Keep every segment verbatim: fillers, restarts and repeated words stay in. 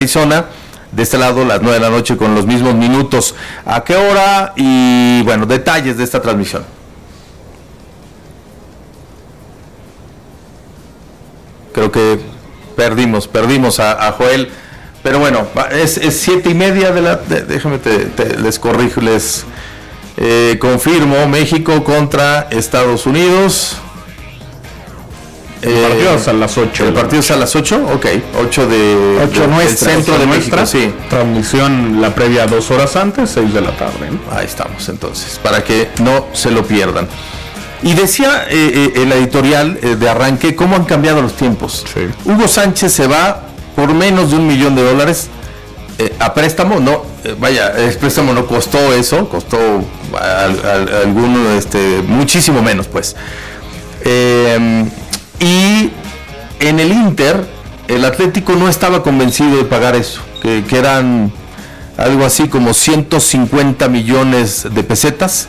Arizona. De este lado, las nueve de la noche con los mismos minutos. ¿A qué hora? Y bueno, detalles de esta transmisión. Creo que perdimos, perdimos a, a Joel. Pero bueno, es, es siete y media de la... De, déjame, te, te, les corrijo, les eh, confirmo. México contra Estados Unidos. El partido es a las ocho. ¿El partido es a las ocho? Ok, ocho de... ocho nuestra. Centro de nuestra, sí. Transmisión la previa dos horas antes, seis de la tarde, ¿no? Ahí estamos entonces, para que no se lo pierdan. Y decía eh, eh, el editorial eh, de arranque, cómo han cambiado los tiempos. Sí. Hugo Sánchez se va por menos de un millón de dólares eh, a préstamo, no, eh, vaya, el préstamo no costó eso, costó al, al, algún, este, muchísimo menos, pues. Eh, Y en el Inter, el Atlético no estaba convencido de pagar eso, que, que eran algo así como ciento cincuenta millones de pesetas.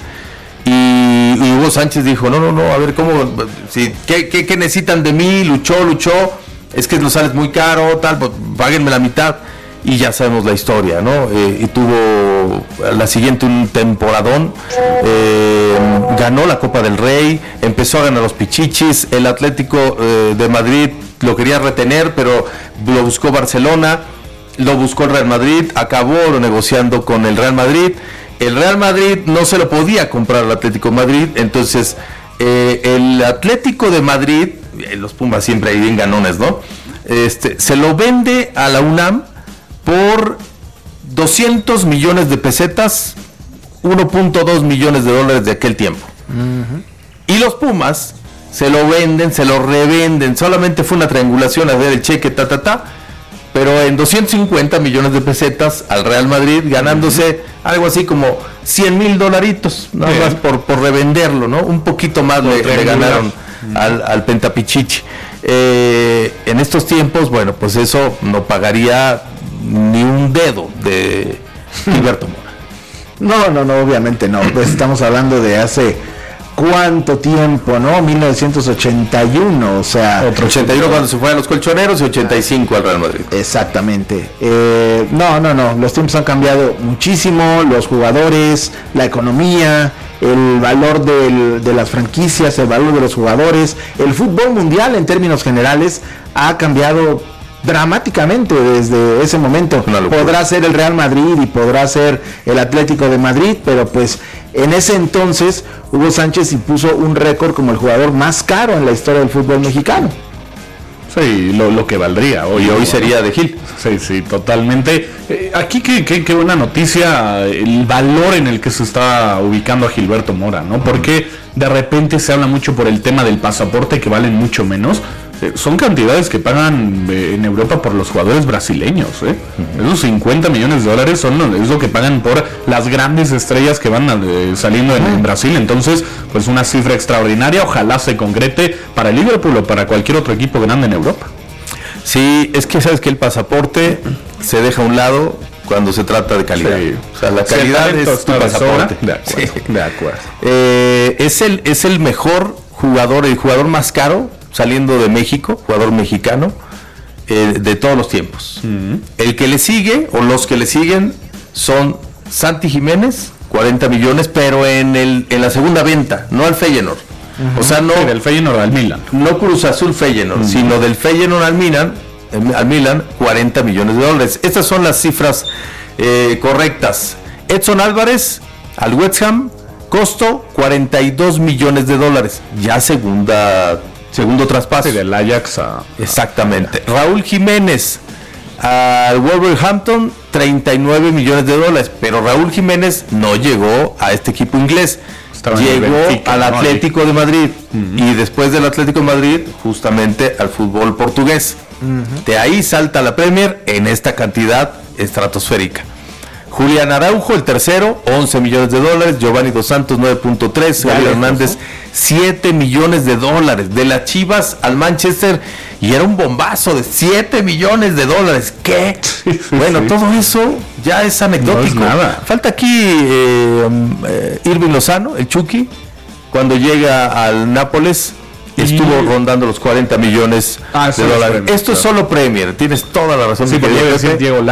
Y, y Hugo Sánchez dijo, no, no, no, a ver, ¿cómo? Si, ¿qué, qué, qué necesitan de mí? Luchó, luchó, es que nos sales muy caro, tal, pues páguenme la mitad. Y ya sabemos la historia, ¿no? Eh, y tuvo la siguiente un temporadón, eh, ganó la Copa del Rey, empezó a ganar los pichichis, el Atlético eh, de Madrid lo quería retener, pero lo buscó Barcelona, lo buscó el Real Madrid, acabó negociando con el Real Madrid, el Real Madrid no se lo podía comprar al Atlético de Madrid, entonces eh, el Atlético de Madrid, eh, los Pumas siempre ahí bien ganones, ¿no? Este, se lo vende a la UNAM por doscientos millones de pesetas, uno punto dos millones de dólares de aquel tiempo. Uh-huh. Y los Pumas se lo venden, se lo revenden, solamente fue una triangulación a ver el cheque, ta, ta, ta, pero en doscientos cincuenta millones de pesetas al Real Madrid, ganándose uh-huh. algo así como cien mil dolaritos, nada Bien. más por, por revenderlo, ¿no? Un poquito más le, le ganaron uh-huh. al, al Pentapichichi. Eh, en estos tiempos, bueno, pues eso no pagaría ni un dedo de Gilberto Mora. No, no, no, obviamente no. Pues estamos hablando de hace cuánto tiempo, ¿no? mil novecientos ochenta y uno, o sea... Otro ochenta y uno cuando se fue a los Colchoneros y ochenta y cinco al Real Madrid. Exactamente. Eh, no, no, no. Los tiempos han cambiado muchísimo. Los jugadores, la economía, el valor del, de las franquicias, el valor de los jugadores, el fútbol mundial en términos generales ha cambiado dramáticamente desde ese momento. Podrá ser el Real Madrid y podrá ser el Atlético de Madrid, pero pues en ese entonces Hugo Sánchez impuso un récord como el jugador más caro en la historia del fútbol mexicano. Sí, lo, lo que valdría hoy. Y hoy sería de Gil. Sí, sí, totalmente. Eh, aquí qué, qué, qué buena noticia el valor en el que se está ubicando a Gilberto Mora, ¿no? Porque de repente se habla mucho por el tema del pasaporte, que valen mucho menos. Son cantidades que pagan en Europa por los jugadores brasileños, ¿eh? Uh-huh. Esos cincuenta millones de dólares son es lo que pagan por las grandes estrellas que van eh, saliendo en, uh-huh. en Brasil. Entonces, pues una cifra extraordinaria. Ojalá se concrete para el Liverpool o para cualquier otro equipo grande en Europa. Sí, es que sabes que el pasaporte uh-huh. se deja a un lado cuando se trata de calidad. Sí. O sea, la calidad sí, es tu pasaporte. De acuerdo. Sí. De acuerdo. Eh, es el es el mejor jugador, el jugador más caro saliendo de México, jugador mexicano, eh, de todos los tiempos. Uh-huh. El que le sigue, o los que le siguen, son Santi Jiménez, cuarenta millones, pero en el en la segunda venta, no al Feyenoord. Uh-huh. O sea, no sí, del Feyenoord al Milan. No Cruz Azul Feyenoord, uh-huh. sino del Feyenoord al Milan, al Milan, cuarenta millones de dólares. Estas son las cifras eh, correctas. Edson Álvarez, al West Ham, costo cuarenta y dos millones de dólares. Ya segunda... Segundo traspaso. Sí, del Ajax a... Exactamente. A... Raúl Jiménez al Wolverhampton, treinta y nueve millones de dólares. Pero Raúl Jiménez no llegó a este equipo inglés. Estaba llegó Benfica, al Atlético ¿no? de Madrid. Uh-huh. Y después del Atlético de Madrid, justamente al fútbol portugués. Uh-huh. De ahí salta la Premier en esta cantidad estratosférica. Julián Araujo, el tercero, once millones de dólares. Giovanni Dos Santos, nueve punto tres. Javier Hernández, siete millones de dólares. De las Chivas al Manchester, y era un bombazo de siete millones de dólares. ¿Qué? Sí, sí, bueno, sí. Todo eso ya es anecdótico. No es nada. Falta aquí eh, um, eh, Irving Lozano, el Chucky, cuando llega al Nápoles. estuvo rondando los cuarenta millones ah, de dólares. Premier, esto claro. es solo Premier, tienes toda la razón. Sí, porque debe decir Diego